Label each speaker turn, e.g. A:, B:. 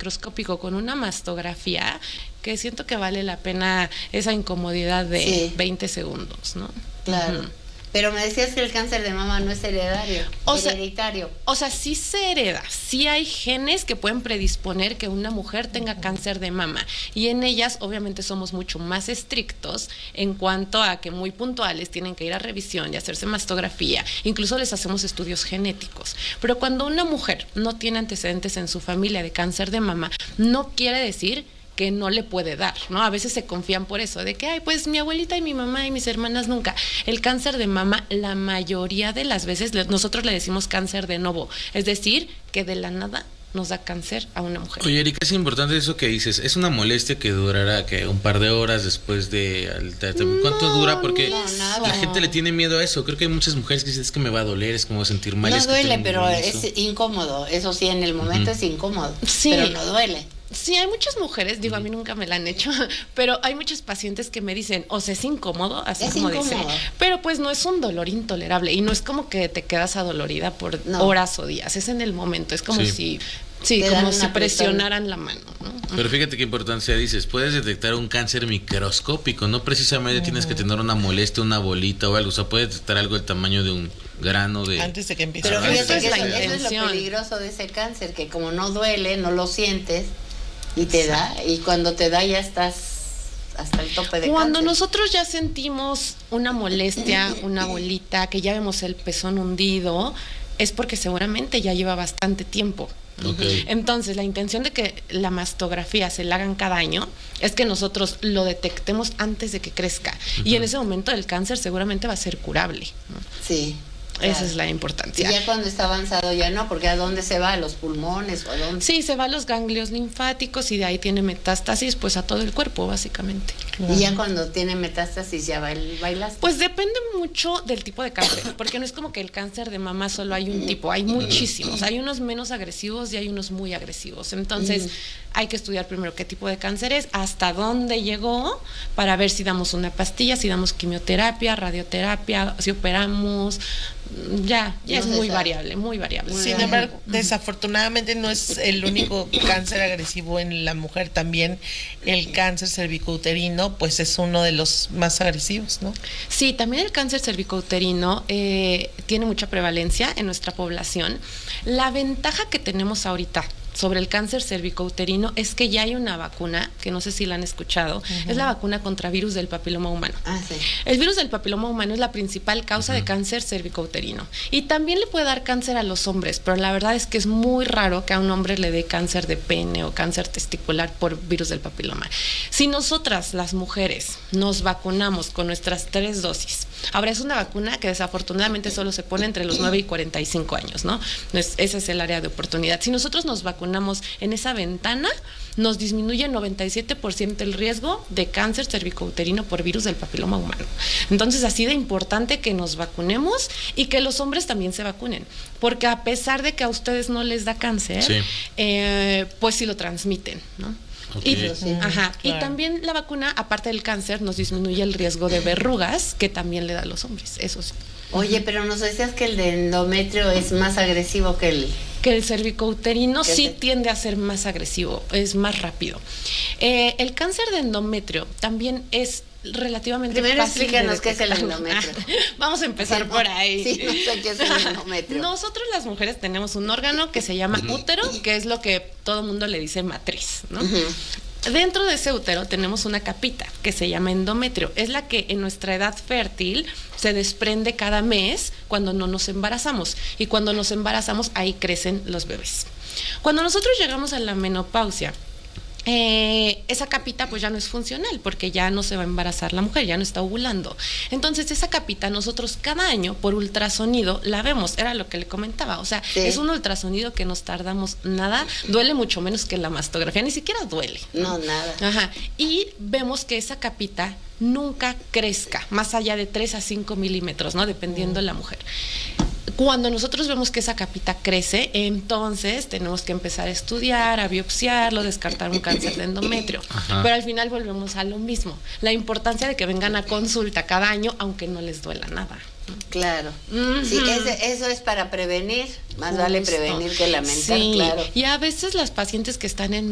A: microscópico con una mastografía, que siento que vale la pena esa incomodidad de 20 segundos, ¿no?
B: Claro.
A: Uh-huh.
B: Pero me decías que el cáncer de mama no es hereditario.
A: O sea, sí se hereda, sí hay genes que pueden predisponer que una mujer tenga cáncer de mama, y en ellas obviamente somos mucho más estrictos en cuanto a que muy puntuales tienen que ir a revisión y hacerse mastografía, incluso les hacemos estudios genéticos. Pero cuando una mujer no tiene antecedentes en su familia de cáncer de mama, no quiere decir que no le puede dar, ¿no? A veces se confían por eso, de que, ay, pues mi abuelita y mi mamá y mis hermanas nunca. El cáncer de mama, la mayoría de las veces, nosotros le decimos cáncer de novo, es decir, que de la nada nos da cáncer a una mujer.
C: Oye, Erika, es importante eso que dices. ¿Es una molestia que durará que un par de horas después de cuánto dura? Porque la gente le tiene miedo a eso. Creo que hay muchas mujeres que dicen, es que me va a doler, es como va a sentir mal.
B: No duele, pero es incómodo. Eso sí, en el momento es incómodo, pero no duele.
A: Sí, hay muchas mujeres, digo, a mí nunca me la han hecho, pero hay muchos pacientes que me dicen, o sea, es incómodo, así como dice, pero pues no es un dolor intolerable, y no es como que te quedas adolorida por horas o días, es en el momento, es como si como si presionaran la mano, ¿no?
C: Pero fíjate qué importancia dices, puedes detectar un cáncer microscópico, no precisamente tienes que tener una molestia, una bolita o algo, o sea, puedes detectar algo del tamaño de un grano de...
D: Antes de que empiece.
B: Pero fíjate que eso es lo peligroso de ese cáncer, que como no duele, no lo sientes, y te da, y cuando te da ya estás hasta el tope de
A: Cuando
B: cáncer.
A: Nosotros ya sentimos una molestia, una bolita, que ya vemos el pezón hundido, es porque seguramente ya lleva bastante tiempo.
C: Okay.
A: Entonces, la intención de que la mastografía se la hagan cada año es que nosotros lo detectemos antes de que crezca. Y en ese momento el cáncer seguramente va a ser curable, ¿no?
B: Sí.
A: Claro. Esa es la importancia.
B: Y ya cuando está avanzado ya no, porque ¿a dónde se va? ¿A los pulmones o a dónde?
A: Sí, se va a los ganglios linfáticos y de ahí tiene metástasis pues a todo el cuerpo, básicamente.
B: Y ya cuando tiene metástasis ya bailas.
A: Pues depende mucho del tipo de cáncer, porque no es como que el cáncer de mama solo hay un tipo, hay muchísimos, hay unos menos agresivos y hay unos muy agresivos. Entonces, hay que estudiar primero qué tipo de cáncer es, hasta dónde llegó, para ver si damos una pastilla, si damos quimioterapia, radioterapia, si operamos. Ya es muy variable, muy variable.
D: Sin embargo, desafortunadamente no es el único cáncer agresivo en la mujer, también el cáncer cervicouterino pues es uno de los más agresivos, ¿no?
A: Sí, también el cáncer cervicouterino tiene mucha prevalencia en nuestra población. La ventaja que tenemos ahorita sobre el cáncer cervicouterino es que ya hay una vacuna, que no sé si la han escuchado, es la vacuna contra virus del papiloma humano.
B: Sí.
A: El virus del papiloma humano es la principal causa de cáncer cervicouterino, y también le puede dar cáncer a los hombres, pero la verdad es que es muy raro que a un hombre le dé cáncer de pene o cáncer testicular por virus del papiloma. Si nosotras, las mujeres, nos vacunamos con nuestras 3 dosis, ahora es una vacuna que desafortunadamente solo se pone entre los 9 y 45 años, ¿no? Ese es el área de oportunidad. Si nosotros nos vacunamos en esa ventana, nos disminuye 97% el riesgo de cáncer cervicouterino por virus del papiloma humano. Entonces, así de importante que nos vacunemos y que los hombres también se vacunen, porque a pesar de que a ustedes no les da cáncer, pues sí lo transmiten, ¿no?
C: Okay.
A: Y también la vacuna, aparte del cáncer, nos disminuye el riesgo de verrugas, que también le da a los hombres, eso sí.
B: Oye, pero nos decías que el de endometrio es más agresivo que
A: el cervicouterino sí tiende a ser más agresivo, es más rápido. El cáncer de endometrio también es relativamente
B: Primero
A: fácil.
B: Explícanos qué es el endometrio.
A: Vamos a empezar por ahí.
B: Sí, no sé qué es el endometrio.
A: Nosotros las mujeres tenemos un órgano que se llama útero, que es lo que todo mundo le dice matriz, ¿no? Dentro de ese útero tenemos una capita que se llama endometrio. Es la que en nuestra edad fértil se desprende cada mes cuando no nos embarazamos. Y cuando nos embarazamos, ahí crecen los bebés. Cuando nosotros llegamos a la menopausia, esa capita pues ya no es funcional, porque ya no se va a embarazar la mujer, ya no está ovulando. Entonces esa capita nosotros cada año por ultrasonido la vemos, era lo que le comentaba, o sea, es un ultrasonido que nos tardamos nada, duele mucho menos que la mastografía, ni siquiera duele.
B: No, nada.
A: Y vemos que esa capita nunca crezca más allá de 3 a 5 milímetros, ¿no? Dependiendo de la mujer. Cuando nosotros vemos que esa capita crece, entonces tenemos que empezar a estudiar, a biopsiarlo, descartar un cáncer de endometrio. Pero al final volvemos a lo mismo, la importancia de que vengan a consulta cada año, aunque no les duela nada.
B: Claro. Sí, eso es para prevenir, más vale prevenir que lamentar, claro.
A: Y a veces las pacientes que están en